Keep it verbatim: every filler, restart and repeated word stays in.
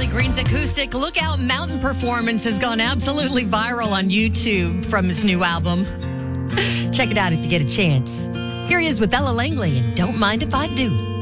Green's acoustic Lookout Mountain performance has gone absolutely viral on YouTube from his new album. Check it out if you get a chance. Here he is with Ella Langley and Don't Mind If I Do.